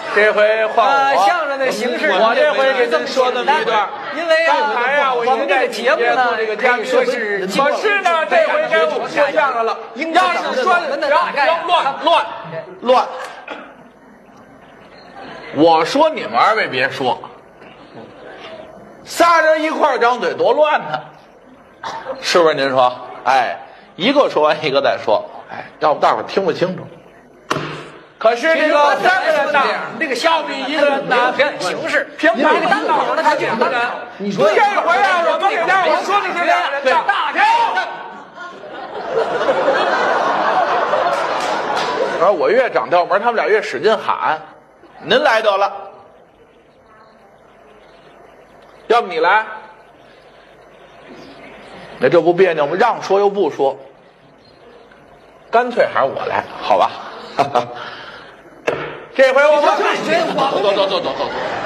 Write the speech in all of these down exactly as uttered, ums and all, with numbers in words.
这回换我。 呃，相声的形式， 我这回给您说那么一段。 因为刚才呀， 我们这个节目呢， 这个嘉宾说是， 可是呢，这回该我们说相声了。要是说要乱乱乱，我说你们二位别说，仨人一块张嘴多乱呢，是不是？您说，哎，一个说完一个再说，哎，要不大伙听不清楚。可是这个三个人呢， 这个要比一个人难。 形式， 平常的单口呢，他就单人。你说这回啊，我们给大伙说的这两人呢，大家。而我越长调门，他们俩越使劲喊。您来得了，要不你来？那这不别扭吗？让说又不说，干脆还是我来，好吧？这回我们走走走走走走，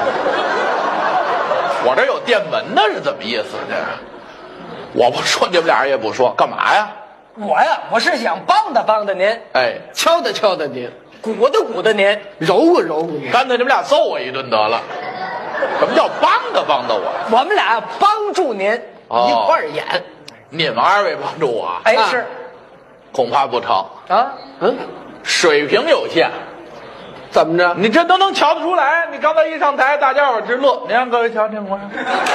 我这有电门呢，是怎么意思？这我不说，你们俩人也不说，干嘛呀？ 我呀，我是想帮的帮的您， 哎， 敲的敲的您， 鼓的鼓的您， 揉乎揉乎您， 干脆你们俩揍我一顿得了。什么叫帮的帮的我？ 我们俩帮助您、 哦、 一块儿演。 你们二位帮助我？ 哎，是，啊、 恐怕不成啊。 嗯， 水平有限。 怎么着？ 你这都能瞧得出来？你刚才一上台，大家伙直乐。您让各位瞧听我，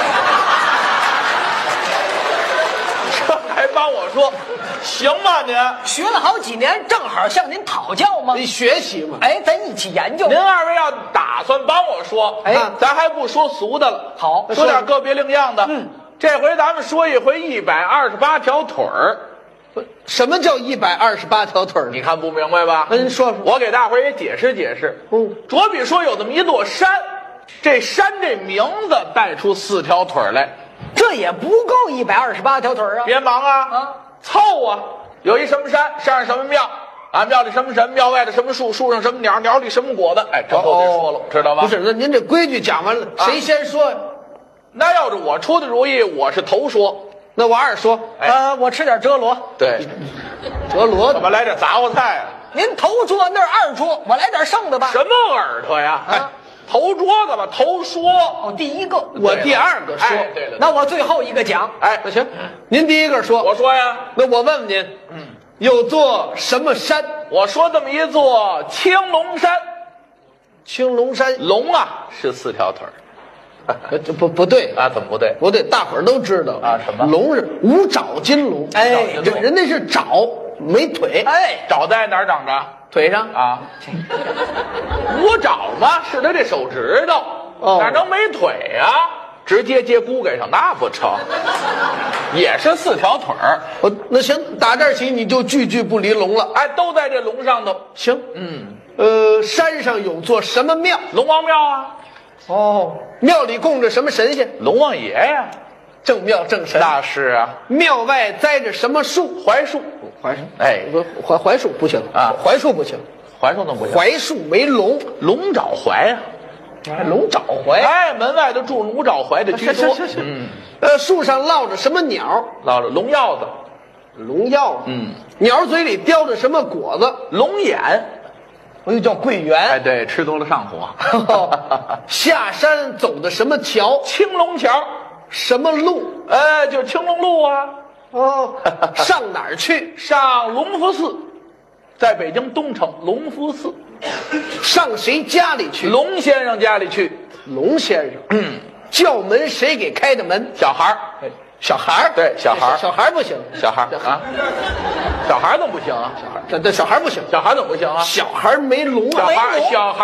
这还帮我说，行吗？您学了好几年，正好向您讨教吗？ 你学习嘛？ 哎，咱一起研究。 您二位要打算帮我说， 哎， 咱还不说俗的了， 好， 说点个别另样的。 嗯， 这回咱们说一回一百二十八条腿儿。 什么叫一百二十八条腿儿？ 你看不明白吧？ 那您说说， 我给大伙儿也解释解释。 嗯， 卓比说有这么一座山，这山这名字带出四条腿儿来， 这也不够一百二十八条腿儿啊！ 别忙啊， 啊， 凑啊！有一什么山，山上什么庙，啊，庙里什么神，庙外的什么树，树上什么鸟，鸟里什么果子，哎，这都得说了， 哦、 知道吧？ 不是，那您这规矩讲完了，啊、谁先说呀？ 那要是我出的主意，我是头说。 那我二说， 哎、 呃，我吃点折罗。 对， 折罗怎么来点杂货菜啊？ 您头桌那儿二桌，我来点剩的吧。 什么耳朵呀？啊，头桌子吧，头说。 哦，第一个， 我第二个说。 哎、对了， 那我最后一个讲。 哎， 那行，您第一个说。 我说呀。 那我问问您，嗯，有座什么山？ 我说这么一座青龙山。 青龙山， 龙啊是四条腿儿。 这不不对啊？怎么不对？ 不对，大伙儿都知道啊。什么？ 龙是五爪金龙， 哎， 这人家是爪没腿， 哎，爪在哪儿长着？ 腿上啊。五爪嘛，是他这手指头， 哦、 哪能没腿呀、啊？直接接骨骼上那不成？也是四条腿儿。 我那行，打这儿起你就句句不离龙了。 哎，都在这龙上头。 行， 嗯， 呃，山上有座什么庙？ 龙王庙啊。 哦，庙里供着什么神仙？ 龙王爷呀， 正庙正神。 那是啊。 庙外栽着什么树？ 槐树。 槐树。 哎， 不，槐槐树不行啊， 槐树不行， 槐树怎么不行？ 槐树为龙， 龙爪槐呀、 啊，龙爪槐。 哎，门外头住龙爪槐的居多。 是是是。嗯，呃，树上落着什么鸟？ 落着龙鹞子。 龙鹞。 嗯， 鸟嘴里叼着什么果子？ 龙眼。 我就叫桂圆。 哎，对，吃多了上火。 下山走的什么桥？ 青龙桥。 什么路？ 呃，就青龙路啊。 哦，上哪儿去？ 上隆福寺，在北京东城隆福寺。 上谁家里去？ 龙先生家里去。 龙先生。嗯，叫门谁给开的门？ 小孩儿。 小孩儿。 对，小孩儿。 小孩儿不行。 小孩儿啊。小孩儿怎么不行啊？ 小孩儿，这这小孩儿不行。 小孩儿怎么不行啊？ 小孩儿没龙啊。 小孩儿，小孩。